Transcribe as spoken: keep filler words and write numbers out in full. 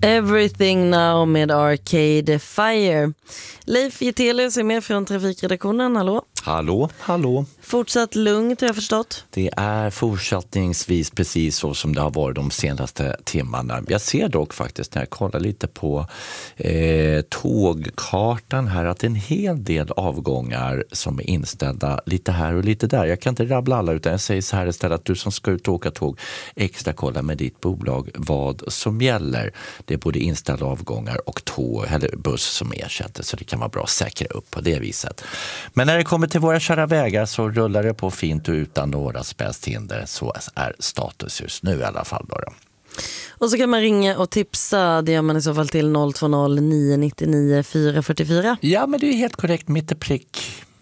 Everything Now med Arcade Fire. Leif Getelius är med från trafikredaktionen, hallå? Hallå, hallå. Fortsatt lugnt har jag förstått. Det är fortsättningsvis precis så som det har varit de senaste timmarna. Jag ser dock faktiskt när jag kollar lite på eh, tågkartan här att en hel del avgångar som är inställda lite här och lite där. Jag kan inte rabbla alla utan jag säger så här istället att du som ska ut och åka tåg extra kolla med ditt bolag vad som gäller. Det är både inställda avgångar och tåg eller buss som ersätter så det kan vara bra att säkra upp på det viset. Men när det kommer till våra kära vägar så rullar det på fint och utan några spänsthinder. Så är status just nu i alla fall. Då. Och så kan man ringa och tipsa. Det gör man i så fall till noll två noll nio nio nio fyra fyra fyra. Ja, men det är helt korrekt. Mitt i prick.